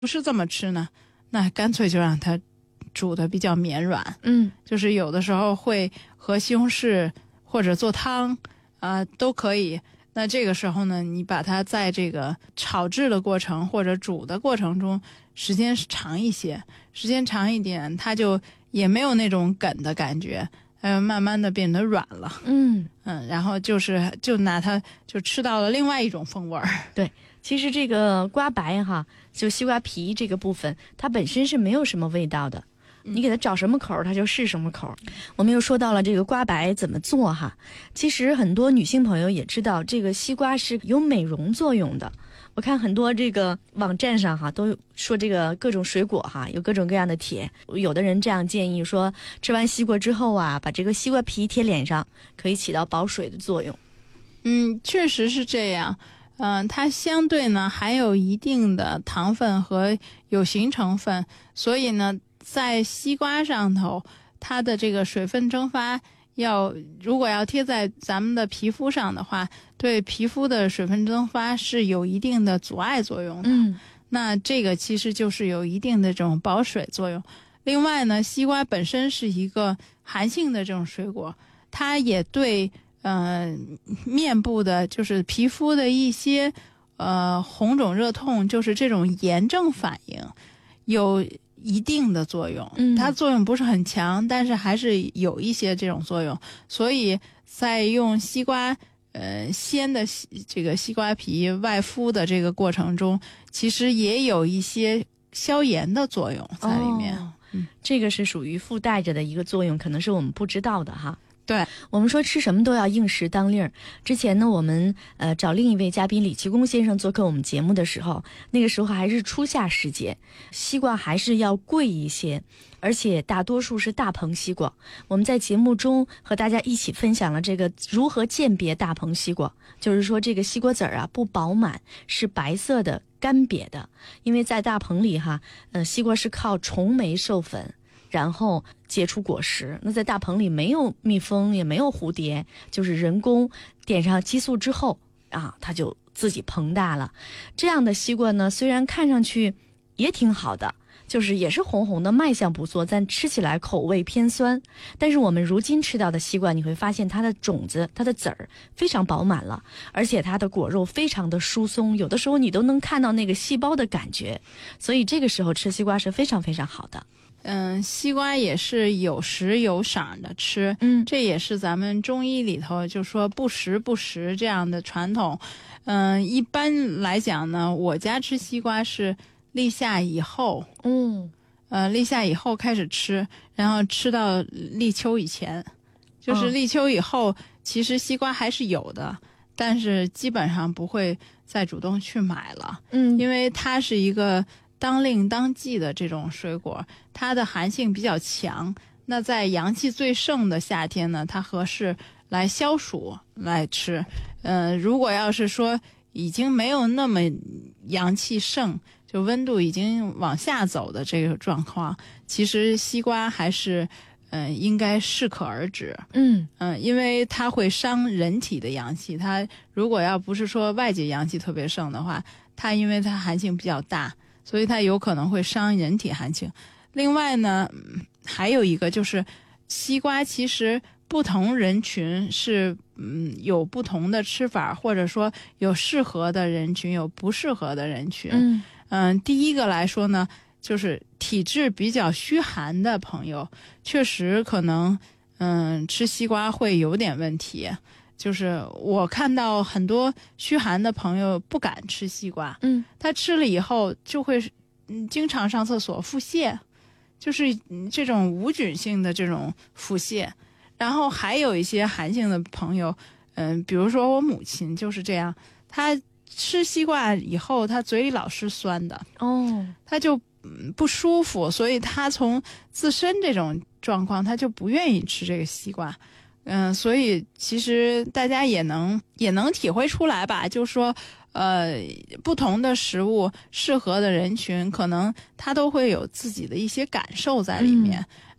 不是这么吃呢，那干脆就让它煮的比较绵软。就是有的时候会和西红柿或者做汤都可以。那这个时候呢，你把它在这个炒制的过程或者煮的过程中时间长一些，时间长一点，它就也没有那种梗的感觉，慢慢的变得软了。然后就拿它就吃到了另外一种风味儿。 对，其实这个瓜白哈，就西瓜皮这个部分，它本身是没有什么味道的。你给它找什么口它就是什么口。我们又说到了这个瓜白怎么做哈，其实很多女性朋友也知道这个西瓜是有美容作用的。我看很多这个网站上哈都说这个各种水果哈有各种各样的帖，有的人这样建议说，吃完西瓜之后把这个西瓜皮贴脸上，可以起到保水的作用。 确实是这样。它相对呢还有一定的糖分和有形成分，所以呢在西瓜上头，它的这个水分蒸发如果要贴在咱们的皮肤上的话，对皮肤的水分蒸发是有一定的阻碍作用的。那这个其实就是有一定的这种保水作用。另外呢，西瓜本身是一个寒性的这种水果，它也对面部的就是皮肤的一些红肿热痛，就是这种炎症反应有一定的作用。它作用不是很强，但是还是有一些这种作用。所以在用西瓜鲜的这个西瓜皮外敷的这个过程中，其实也有一些消炎的作用在里面。 这个是属于附带着的一个作用，可能是我们不知道的哈。 对， 我们说吃什么都要应时当令儿。之前呢，我们找另一位嘉宾李奇功先生做客我们节目的时候，那个时候还是初夏时节，西瓜还是要贵一些，而且大多数是大棚西瓜。我们在节目中和大家一起分享了这个如何鉴别大棚西瓜，就是说这个西瓜籽儿不饱满，是白色的干瘪的，因为在大棚里西瓜是靠虫媒授粉，然后结出果实。那在大棚里没有蜜蜂也没有蝴蝶，就是人工点上激素之后它就自己膨大了。这样的西瓜呢，虽然看上去也挺好的，就是也是红红的，卖相不错，但吃起来口味偏酸。但是我们如今吃到的西瓜，你会发现它的种子它的籽儿非常饱满了，而且它的果肉非常的疏松，有的时候你都能看到那个细胞的感觉。所以这个时候吃西瓜是非常非常好的。 西瓜也是有时有赏的吃，这也是咱们中医里头就说不时不食这样的传统。一般来讲呢，我家吃西瓜是立夏以后，立夏以后开始吃，然后吃到立秋以前，就是立秋以后，其实西瓜还是有的，但是基本上不会再主动去买了，因为它是一个当令当季的这种水果，它的寒性比较强。那在阳气最盛的夏天呢，它合适来消暑来吃。如果要是说已经没有那么阳气盛，就温度已经往下走的这个状况，其实西瓜还是应该适可而止。因为它会伤人体的阳气。它如果要不是说外界阳气特别盛的话，它因为它寒性比较大，所以它有可能会伤人体寒性。另外呢，还有一个就是西瓜其实不同人群是有不同的吃法，或者说有适合的人群，有不适合的人群。第一个来说呢，就是体质比较虚寒的朋友，确实可能吃西瓜会有点问题。就是我看到很多虚寒的朋友不敢吃西瓜，他吃了以后就会经常上厕所腹泻，就是这种无菌性的这种腹泻。然后还有一些寒性的朋友，比如说我母亲就是这样，她吃西瓜以后她嘴里老是酸的，她就不舒服，所以她从自身这种状况她就不愿意吃这个西瓜。所以其实大家也能体会出来吧，就是说不同的食物适合的人群，可能他都会有自己的一些感受在里面。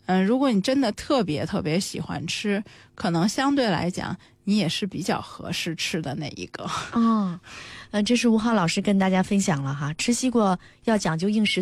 如果你真的特别特别喜欢吃，可能相对来讲你也是比较合适吃的那一个。 这是吴浩老师跟大家分享了哈，吃西瓜要讲究应时